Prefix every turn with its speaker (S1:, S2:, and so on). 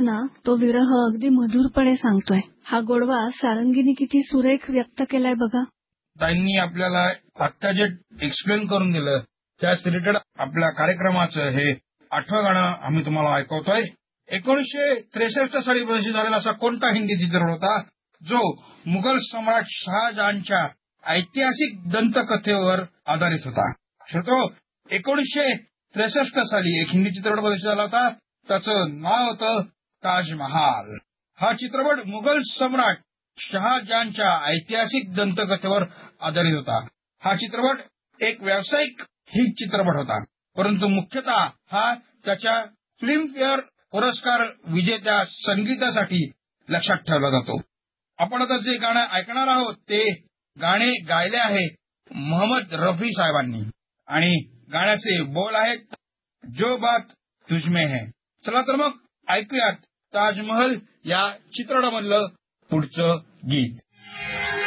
S1: ना तो विरह अगदी मधुरपणे सांगतोय. हा गोडवा सारंगीने किती सुरेख व्यक्त केलाय बघा.
S2: ताईंनी आपल्याला आत्ता जे एक्सप्लेन करून दिलं त्याच रिलेटेड आपल्या कार्यक्रमाचं हे 8वं गाणं आम्ही तुम्हाला ऐकवतोय. 1963 साली प्रदर्शित झालेला असा कोणता हिंदी चित्रपट होता जो मुघल सम्राट शहाजहानच्या ऐतिहासिक दंतकथेवर आधारित होता? श्रोतो, 1963 साली एक हिंदी चित्रपट प्रदर्शित झाला होता. त्याचं नाव होतं ताजमहाल. हा चित्रपट मुघल सम्राट शहाजहानच्या ऐतिहासिक दंतकथेवर आधारित होता. हा चित्रपट एक व्यावसायिक हिट चित्रपट होता, परंतु मुख्यतः हा त्याच्या फिल्मफेअर पुरस्कार विजेत्या संगीतासाठी लक्षात ठेवला जातो. आपण आता जे गाणं ऐकणार आहोत ते गाणे गायले आहे मोहम्मद रफी साहेबांनी आणि गाण्याचे बोल आहेत जो बात तुझमे है. चला तर मग ऐकूयात ताजमहल या चित्रपटामधलं पुढचं गीत.